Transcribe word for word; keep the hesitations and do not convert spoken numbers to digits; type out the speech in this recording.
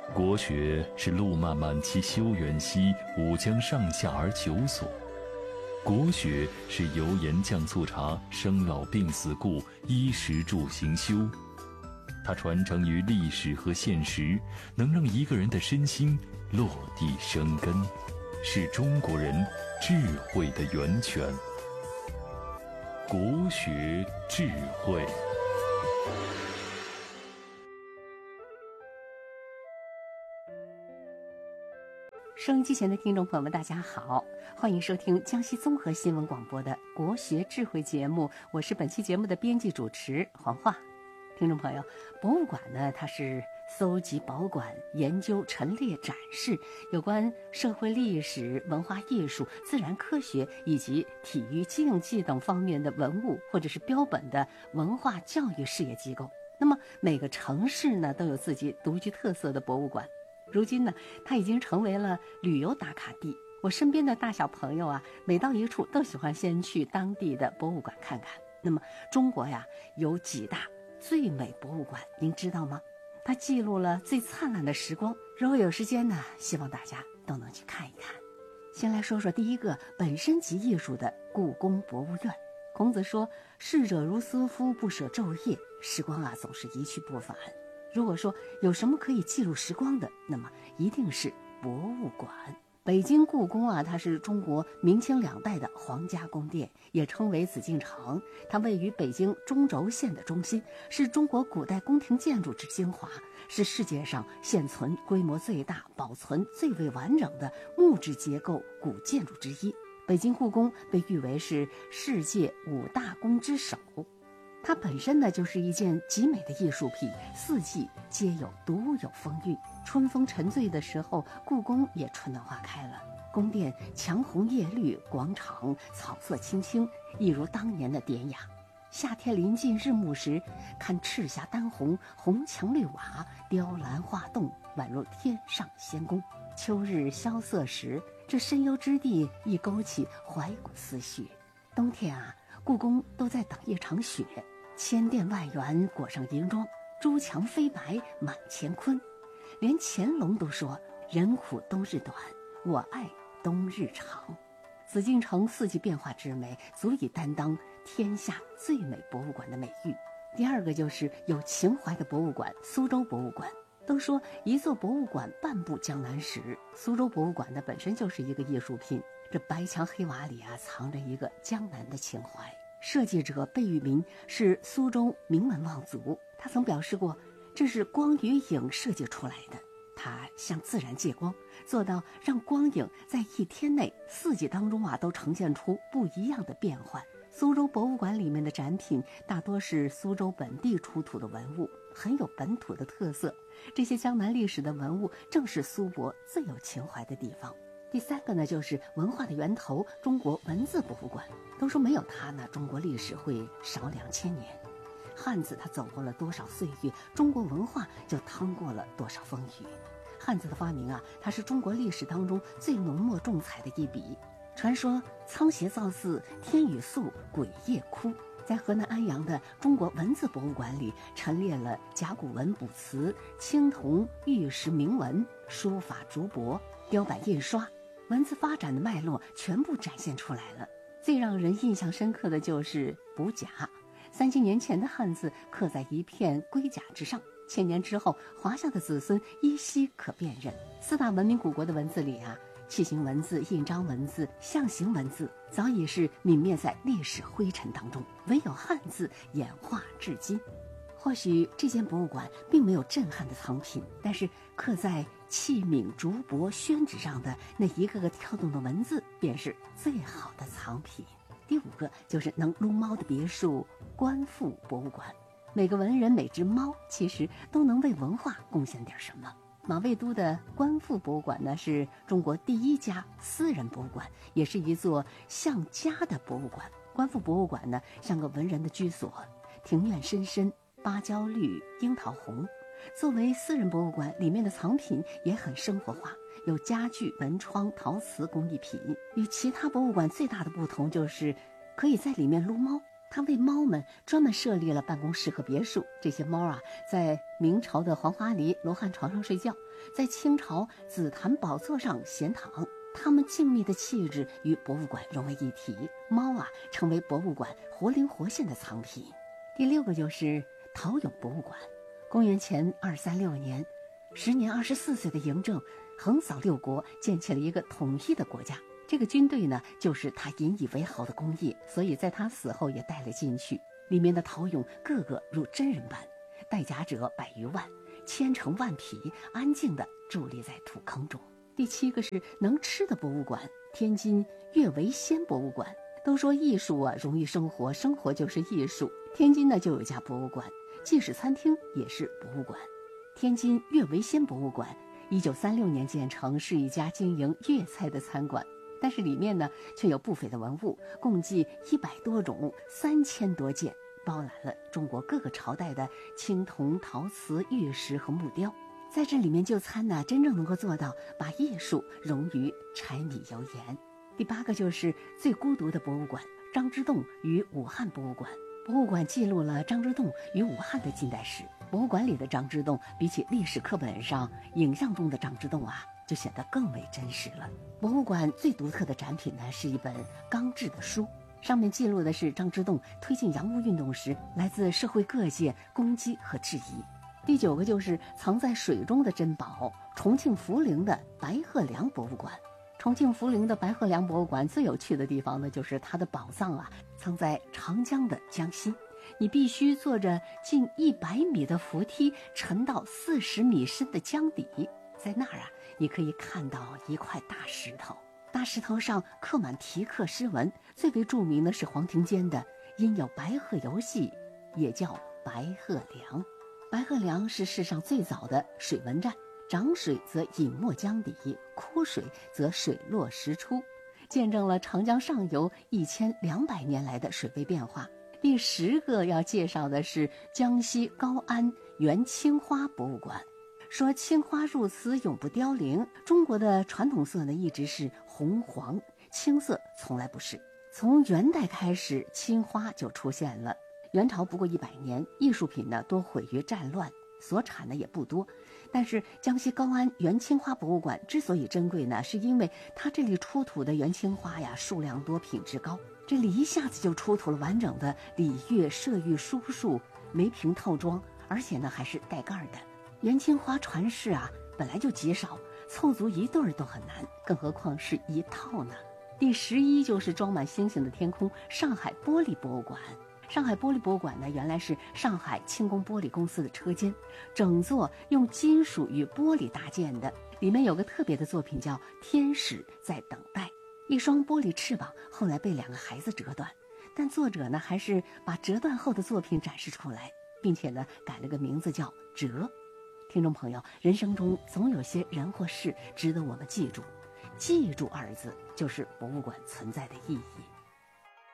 国学是路漫漫其修远兮，吾将上下而求索。国学是油盐酱醋茶，生老病死故，衣食住行修。它传承于历史和现实，能让一个人的身心落地生根，是中国人智慧的源泉。国学智慧。 收音机前的听众朋友们，大家好，欢迎收听江西综合新闻广播的国学智慧节目，我是本期节目的编辑主持黄华。听众朋友，博物馆呢，它是搜集、保管、研究、陈列、展示有关社会历史、文化艺术、自然科学以及体育竞技等方面的文物或者是标本的文化教育事业机构。那么每个城市呢，都有自己独具特色的博物馆。如今呢，它已经成为了旅游打卡地。我身边的大小朋友啊，每到一处都喜欢先去当地的博物馆看看。那么中国呀，有几大最美博物馆，您知道吗？它记录了最灿烂的时光。如果有时间呢，希望大家都能去看一看。先来说说第一个本身即艺术的故宫博物院。孔子说：“逝者如斯夫，不舍昼夜。”时光啊，总是一去不返。如果说有什么可以记录时光的，那么一定是博物馆。北京故宫啊，它是中国明清两代的皇家宫殿，也称为紫禁城。它位于北京中轴线的中心，是中国古代宫廷建筑之精华，是世界上现存规模最大、保存最为完整的木质结构古建筑之一。北京故宫被誉为是世界五大宫之首。它本身呢，就是一件极美的艺术品，四季皆有独有风韵。春风沉醉的时候，故宫也春暖花开了，宫殿墙红叶绿，广场草色青青，一如当年的典雅。夏天临近日暮时，看赤霞丹红，红墙绿瓦，雕栏画栋，宛如天上仙宫。秋日萧瑟时，这深幽之地亦勾起怀古思绪。冬天啊，故宫都在等一场雪，千殿万园裹上银装，朱墙飞白满乾坤。连乾隆都说：“人苦冬日短，我爱冬日长。”紫禁城四季变化之美，足以担当天下最美博物馆的美誉。第二个就是有情怀的博物馆——苏州博物馆。都说一座博物馆半部江南史，苏州博物馆呢本身就是一个艺术品。这白墙黑瓦里啊，藏着一个江南的情怀。设计者贝聿铭是苏州名门望族，他曾表示过，这是光与影设计出来的。他向自然借光，做到让光影在一天内四季当中啊都呈现出不一样的变换。苏州博物馆里面的展品大多是苏州本地出土的文物，很有本土的特色。这些江南历史的文物正是苏博最有情怀的地方。第三个呢，就是文化的源头——中国文字博物馆。都说没有它呢，中国历史会少两千年。汉字它走过了多少岁月，中国文化就趟过了多少风雨。汉字的发明啊，它是中国历史当中最浓墨重彩的一笔。传说仓颉造字，天雨粟，鬼夜哭。在河南安阳的中国文字博物馆里，陈列了甲骨文卜辞、青铜玉石铭文、书法竹帛、雕版印刷，文字发展的脉络全部展现出来了。最让人印象深刻的就是卜甲，三千年前的汉字刻在一片龟甲之上，千年之后华夏的子孙依稀可辨认。四大文明古国的文字里啊，器形文字、印章文字、象形文字早已是泯灭在历史灰尘当中，唯有汉字演化至今。或许这间博物馆并没有震撼的藏品，但是刻在器皿、竹帛、宣纸上的那一个个跳动的文字便是最好的藏品。第五个就是能撸猫的别墅——观复博物馆。每个文人每只猫其实都能为文化贡献点什么。马未都的观复博物馆呢，是中国第一家私人博物馆，也是一座向家的博物馆。观复博物馆呢，像个文人的居所，庭院深深，芭蕉绿，樱桃红。作为私人博物馆，里面的藏品也很生活化，有家具、门窗、陶瓷工艺品。与其他博物馆最大的不同就是可以在里面撸猫。 他为猫们专门设立了办公室和别墅。这些猫啊，在明朝的黄花梨罗汉床上睡觉，在清朝紫檀宝座上闲躺。它们静谧的气质与博物馆融为一体，猫啊成为博物馆活灵活现的藏品。第六个就是陶俑博物馆。公元前二三六年，时年二十四岁的嬴政横扫六国，建起了一个统一的国家。这个军队呢，就是他引以为豪的功业，所以在他死后也带了进去。里面的陶俑个个如真人般，戴甲者百余万，千成万匹，安静地伫立在土坑中。第七个是能吃的博物馆，天津岳维仙博物馆。都说艺术啊融于生活，生活就是艺术。天津呢就有一家博物馆，既是餐厅也是博物馆。天津岳维仙博物馆一九三六年建成，是一家经营粤菜的餐馆，但是里面呢却有不菲的文物，共计一百多种，三千多件，包揽了中国各个朝代的青铜、陶瓷、玉石和木雕。在这里面就餐呢，真正能够做到把艺术融于柴米油盐。第八个就是最孤独的博物馆——张之洞与武汉博物馆。博物馆记录了张之洞与武汉的近代史。博物馆里的张之洞，比起历史课本上影像中的张之洞啊，就显得更为真实了。博物馆最独特的展品呢，是一本钢制的书，上面记录的是张之洞推进洋务运动时来自社会各界攻击和质疑。第九个就是藏在水中的珍宝——重庆涪陵的白鹤梁博物馆。重庆涪陵的白鹤梁博物馆最有趣的地方呢，就是它的宝藏啊，藏在长江的江心。你必须坐着近一百米的扶梯，沉到四十米深的江底，在那儿啊，你可以看到一块大石头，大石头上刻满题刻诗文，最为著名的是黄庭坚的“因有白鹤游戏，也叫白鹤梁”。白鹤梁是世上最早的水文站，涨水则隐没江底，枯水则水落石出，见证了长江上游一千两百年来的水位变化。第十个要介绍的是江西高安元青花博物馆。说青花入瓷永不凋零，中国的传统色呢一直是红黄，青色从来不是。从元代开始，青花就出现了。元朝不过一百年，艺术品呢多毁于战乱，所产的也不多。但是江西高安元青花博物馆之所以珍贵呢，是因为它这里出土的元青花呀数量多，品质高。这里一下子就出土了完整的礼乐射御书数梅瓶套装，而且呢还是带盖的。元青花传世啊本来就极少，凑足一对儿都很难，更何况是一套呢。第十一就是装满星星的天空上海玻璃博物馆。上海玻璃博物馆呢，原来是上海轻工玻璃公司的车间，整座用金属与玻璃搭建的。里面有个特别的作品叫《天使在等待》，一双玻璃翅膀后来被两个孩子折断，但作者呢还是把折断后的作品展示出来，并且呢改了个名字叫折。听众朋友，人生中总有些人或事值得我们记住，记住二字就是博物馆存在的意义。